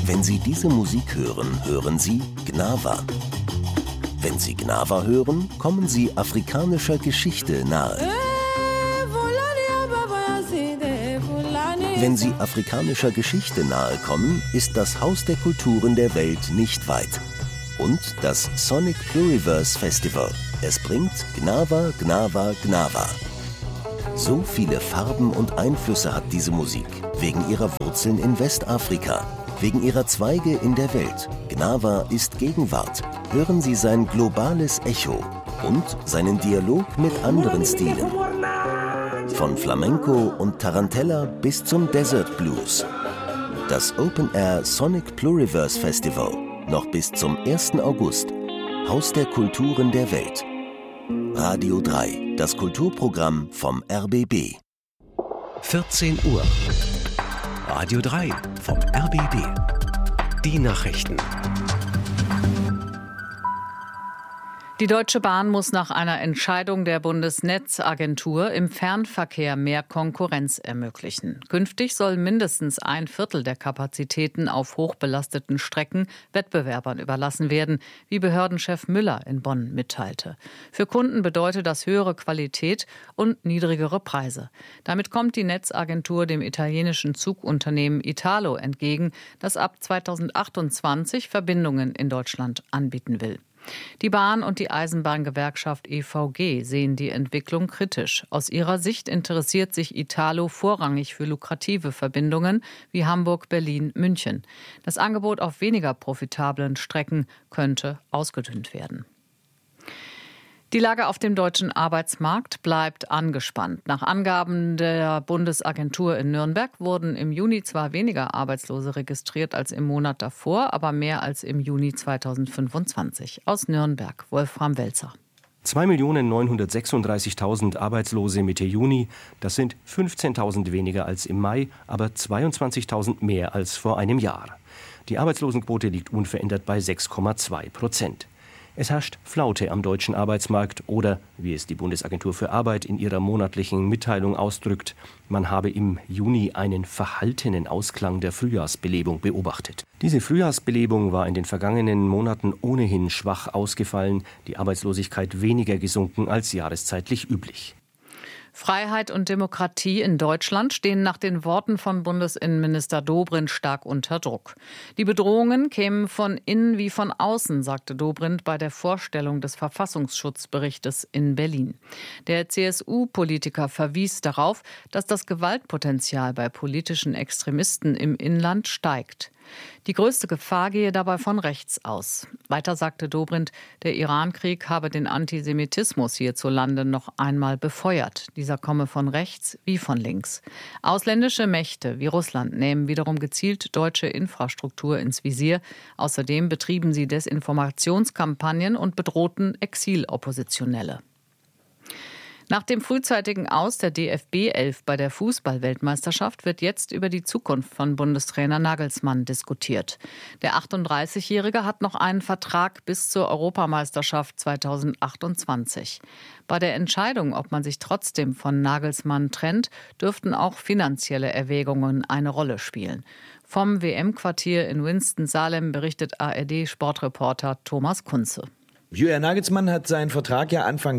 Wenn Sie diese Musik hören, hören Sie Gnawa. Wenn Sie Gnawa hören, kommen Sie afrikanischer Geschichte nahe. Wenn Sie afrikanischer Geschichte nahe kommen, ist das Haus der Kulturen der Welt nicht weit. Und das Sonic Pluriverse Festival. Es bringt Gnawa, Gnawa, Gnawa. So viele Farben und Einflüsse hat diese Musik, wegen ihrer Wurzeln in Westafrika, wegen ihrer Zweige in der Welt. Gnawa ist Gegenwart. Hören Sie sein globales Echo und seinen Dialog mit anderen Stilen. Von Flamenco und Tarantella bis zum Desert Blues. Das Open Air Sonic Pluriverse Festival, noch bis zum 1. August. Haus der Kulturen der Welt. Radio 3, das Kulturprogramm vom RBB. 14 Uhr. Radio 3 vom RBB. Die Nachrichten. Die Deutsche Bahn muss nach einer Entscheidung der Bundesnetzagentur im Fernverkehr mehr Konkurrenz ermöglichen. Künftig soll mindestens ein Viertel der Kapazitäten auf hochbelasteten Strecken Wettbewerbern überlassen werden, wie Behördenchef Müller in Bonn mitteilte. Für Kunden bedeutet das höhere Qualität und niedrigere Preise. Damit kommt die Netzagentur dem italienischen Zugunternehmen Italo entgegen, das ab 2028 Verbindungen in Deutschland anbieten will. Die Bahn und die Eisenbahngewerkschaft EVG sehen die Entwicklung kritisch. Aus ihrer Sicht interessiert sich Italo vorrangig für lukrative Verbindungen wie Hamburg, Berlin, München. Das Angebot auf weniger profitablen Strecken könnte ausgedünnt werden. Die Lage auf dem deutschen Arbeitsmarkt bleibt angespannt. Nach Angaben der Bundesagentur in Nürnberg wurden im Juni zwar weniger Arbeitslose registriert als im Monat davor, aber mehr als im Juni 2025. Aus Nürnberg, Wolfram Welzer. 2.936.000 Arbeitslose Mitte Juni, das sind 15.000 weniger als im Mai, aber 22.000 mehr als vor einem Jahr. Die Arbeitslosenquote liegt unverändert bei 6,2%. Es herrscht Flaute am deutschen Arbeitsmarkt oder, wie es die Bundesagentur für Arbeit in ihrer monatlichen Mitteilung ausdrückt, man habe im Juni einen verhaltenen Ausklang der Frühjahrsbelebung beobachtet. Diese Frühjahrsbelebung war in den vergangenen Monaten ohnehin schwach ausgefallen, die Arbeitslosigkeit weniger gesunken als jahreszeitlich üblich. Freiheit und Demokratie in Deutschland stehen nach den Worten von Bundesinnenminister Dobrindt stark unter Druck. Die Bedrohungen kämen von innen wie von außen, sagte Dobrindt bei der Vorstellung des Verfassungsschutzberichtes in Berlin. Der CSU-Politiker verwies darauf, dass das Gewaltpotenzial bei politischen Extremisten im Inland steigt. Die größte Gefahr gehe dabei von rechts aus. Weiter sagte Dobrindt, der Irankrieg habe den Antisemitismus hierzulande noch einmal befeuert. Dieser komme von rechts wie von links. Ausländische Mächte wie Russland nehmen wiederum gezielt deutsche Infrastruktur ins Visier. Außerdem betrieben sie Desinformationskampagnen und bedrohten Exiloppositionelle. Nach dem frühzeitigen Aus der DFB-11 bei der Fußball-Weltmeisterschaft wird jetzt über die Zukunft von Bundestrainer Nagelsmann diskutiert. Der 38-Jährige hat noch einen Vertrag bis zur Europameisterschaft 2028. Bei der Entscheidung, ob man sich trotzdem von Nagelsmann trennt, dürften auch finanzielle Erwägungen eine Rolle spielen. Vom WM-Quartier in Winston-Salem berichtet ARD-Sportreporter Thomas Kunze. Julian Nagelsmann hat seinen Vertrag ja Anfang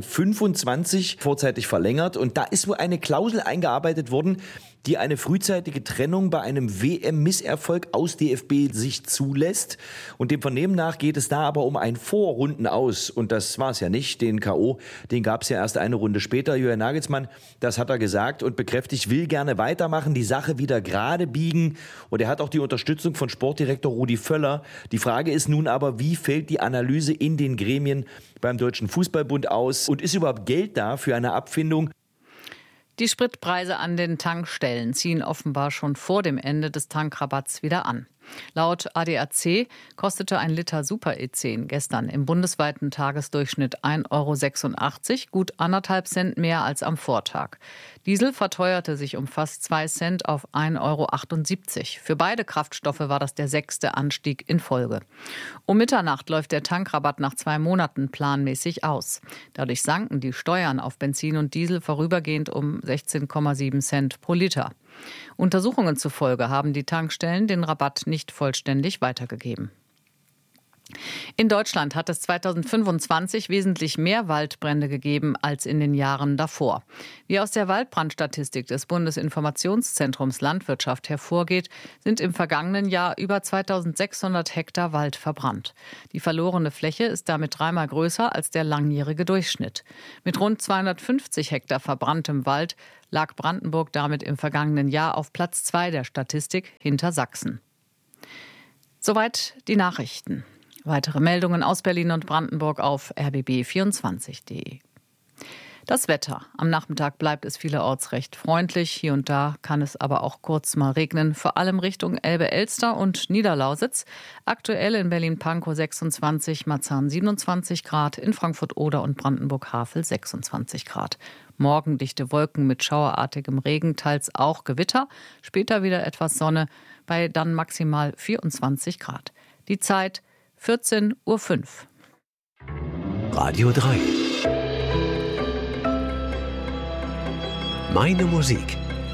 25 vorzeitig verlängert und da ist wohl eine Klausel eingearbeitet worden, die eine frühzeitige Trennung bei einem WM-Misserfolg aus DFB-Sicht zulässt. Und dem Vernehmen nach geht es da aber um ein Vorrundenaus. Und das war es ja nicht. Den K.O., den gab es ja erst eine Runde später. Julian Nagelsmann, das hat er gesagt und bekräftigt, will gerne weitermachen, die Sache wieder gerade biegen. Und er hat auch die Unterstützung von Sportdirektor Rudi Völler. Die Frage ist nun aber, wie fällt die Analyse in den Gremien beim Deutschen Fußballbund aus? Und ist überhaupt Geld da für eine Abfindung? Die Spritpreise an den Tankstellen ziehen offenbar schon vor dem Ende des Tankrabatts wieder an. Laut ADAC kostete ein Liter Super E10 gestern im bundesweiten Tagesdurchschnitt 1,86 €, gut 1,5 Cent mehr als am Vortag. Diesel verteuerte sich um fast 2 Cent auf 1,78 €. Für beide Kraftstoffe war das der 6. Anstieg in Folge. Um Mitternacht läuft der Tankrabatt nach 2 Monaten planmäßig aus. Dadurch sanken die Steuern auf Benzin und Diesel vorübergehend um 16,7 Cent pro Liter. Untersuchungen zufolge haben die Tankstellen den Rabatt nicht vollständig weitergegeben. In Deutschland hat es 2025 wesentlich mehr Waldbrände gegeben als in den Jahren davor. Wie aus der Waldbrandstatistik des Bundesinformationszentrums Landwirtschaft hervorgeht, sind im vergangenen Jahr über 2600 Hektar Wald verbrannt. Die verlorene Fläche ist damit 3-mal größer als der langjährige Durchschnitt. Mit rund 250 Hektar verbranntem Wald lag Brandenburg damit im vergangenen Jahr auf Platz 2 der Statistik hinter Sachsen. Soweit die Nachrichten. Weitere Meldungen aus Berlin und Brandenburg auf rbb24.de. Das Wetter. Am Nachmittag bleibt es vielerorts recht freundlich. Hier und da kann es aber auch kurz mal regnen, vor allem Richtung Elbe-Elster und Niederlausitz. Aktuell in Berlin-Pankow 26, Marzahn 27 Grad, in Frankfurt-Oder und Brandenburg-Havel 26 Grad. Morgen dichte Wolken mit schauerartigem Regen, teils auch Gewitter. Später wieder etwas Sonne, bei dann maximal 24 Grad. Die Zeit 14:05 Uhr. Radio 3. Meine Musik.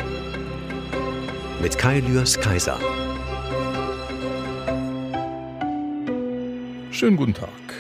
Mit Kai Lührs Kaiser. Schönen guten Tag.